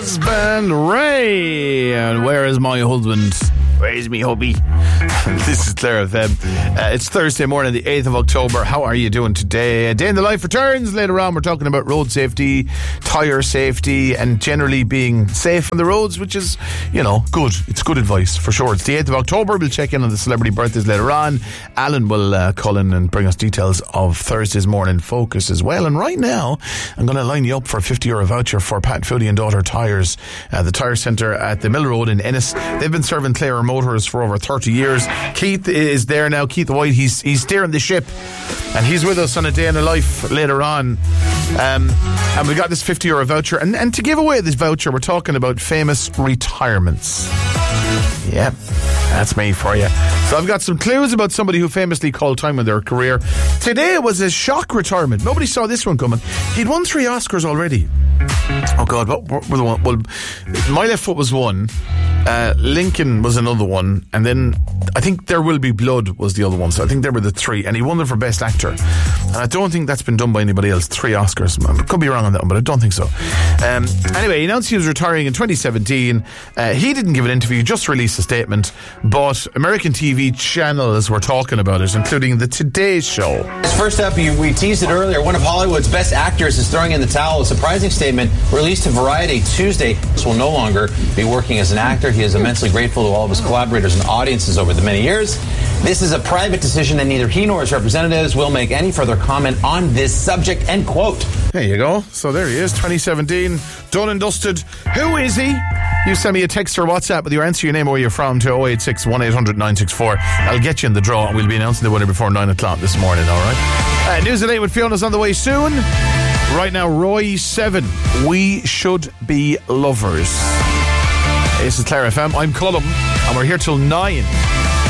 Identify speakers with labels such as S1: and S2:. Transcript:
S1: husband, Ray. And where is my husband? Where's me hubby? This is Clare FM. It's Thursday morning, the 8th of October. How are you doing today? A Day in the Life returns. Later on, we're talking about road safety, tyre safety, and generally being safe on the roads, which is, good. It's good advice, for sure. It's the 8th of October. We'll check in on the celebrity birthdays later on. Alan will call in and bring us details of Thursday's morning focus as well. And right now, I'm going to line you up for a €50 voucher for Pat Foodie and Daughter Tyres, the tyre centre at the Mill Road in Ennis. They've been serving Clare Motors for over 30 years. Keith is there now. Keith White, he's steering the ship, and he's with us on A Day in the Life later on. And we got this €50 voucher, and to give away this voucher, we're talking about famous retirements. Yep, that's me for you. So I've got some clues about somebody who famously called time in their career. Today was a shock retirement. Nobody saw this one coming. He'd won 3 Oscars already. Oh God, what were the one? Well, My Left Foot was one. Lincoln was another one, and then I think There Will Be Blood was the other one. So I think there were the 3, and he won them for Best Actor. And I don't think that's been done by anybody else. 3 Oscars. I could be wrong on that one, but I don't think so. Anyway, he announced he was retiring in 2017. He didn't give an interview, just released a statement. But American TV channels were talking about it, including the Today Show.
S2: First up, we teased it earlier. One of Hollywood's best actors is throwing in the towel. A surprising statement released to Variety Tuesday. This will no longer be working as an actor. He is immensely grateful to all of his collaborators and audiences over the many years. This is a private decision, and neither he nor his representatives will make any further comment on this subject, end quote.
S1: There you go. So there he is, 2017, done and dusted. Who is he? You send me a text or WhatsApp with your answer, your name, where you're from, to 086 1800 964. I'll get you in the draw, and we'll be announcing the winner before 9 o'clock this morning, all right? News at 8 with Fiona's on the way soon. Right now, Roy 7, We Should Be Lovers. This is Clare FM. I'm Cullum, and we're here till 9.